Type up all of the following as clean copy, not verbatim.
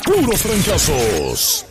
Puros Trancazos.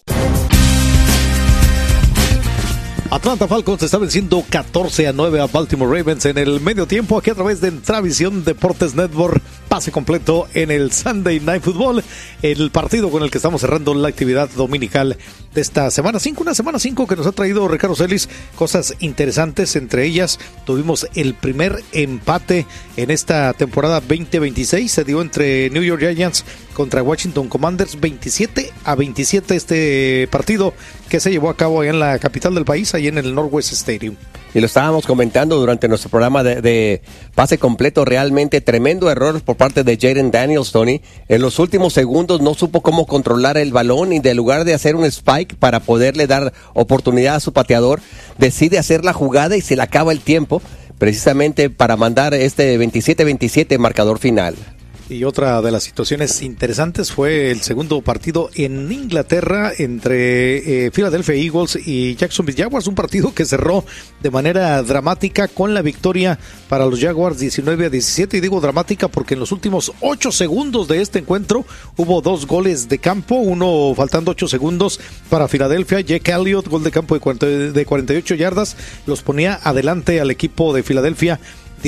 Atlanta Falcons está venciendo 14-9 a Baltimore Ravens en el medio tiempo, aquí a través de Travisión Deportes Network. Pase completo en el Sunday Night Football, el partido con el que estamos cerrando la actividad dominical de esta semana 5, una semana 5 que nos ha traído Ricardo Celis cosas interesantes. Entre ellas tuvimos el primer empate en esta temporada 2026, se dio entre New York Giants contra Washington Commanders, 27-27 este partido que se llevó a cabo allá en la capital del país, ahí en el Northwest Stadium. Y lo estábamos comentando durante nuestro programa de pase completo, realmente tremendo error por parte de Jayden Daniels, Tony. En los últimos segundos no supo cómo controlar el balón y de lugar de hacer un spike para poderle dar oportunidad a su pateador, decide hacer la jugada y se le acaba el tiempo, precisamente para mandar este 27-27 marcador final. Y otra de las situaciones interesantes fue el segundo partido en Inglaterra entre Philadelphia Eagles y Jacksonville Jaguars, un partido que cerró de manera dramática con la victoria para los Jaguars 19-17, y digo dramática porque en los últimos 8 segundos de este encuentro hubo 2 goles de campo, uno faltando 8 segundos para Filadelfia. Jake Elliott, gol de campo de 48 yardas, los ponía adelante al equipo de Filadelfia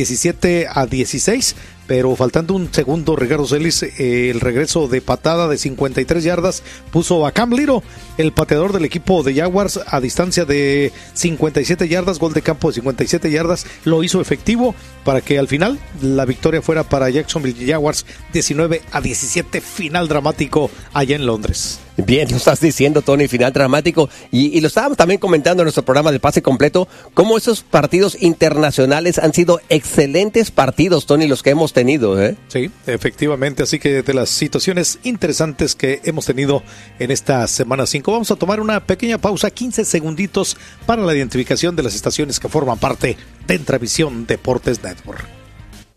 17-16, pero faltando un segundo, Ricardo Celis, el regreso de patada de 53 yardas puso a Cam Little, el pateador del equipo de Jaguars, a distancia de 57 yardas, gol de campo de 57 yardas, lo hizo efectivo para que al final la victoria fuera para Jacksonville Jaguars 19-17, final dramático allá en Londres. Bien, lo estás diciendo, Tony, final dramático. Y lo estábamos también comentando en nuestro programa de pase completo, cómo esos partidos internacionales han sido excelentes partidos, Tony, los que hemos tenido, ¿eh? Sí, efectivamente, así que de las situaciones interesantes que hemos tenido en esta semana 5, vamos a tomar una pequeña pausa, 15 segunditos para la identificación de las estaciones que forman parte de Entravisión Deportes Network.